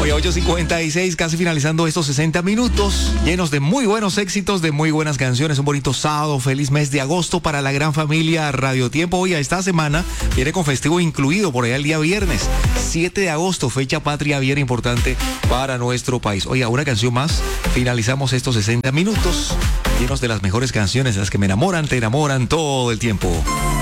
Hoy a 8:56, casi finalizando estos 60 minutos, llenos de muy buenos éxitos, de muy buenas canciones. Un bonito sábado, feliz mes de agosto para la gran familia Radio Tiempo. Hoy a esta semana viene con festivo incluido por allá el día viernes, 7 de agosto, fecha patria bien importante para nuestro país. Oiga, una canción más, finalizamos estos 60 minutos llenos de las mejores canciones, las que me enamoran, te enamoran todo el tiempo.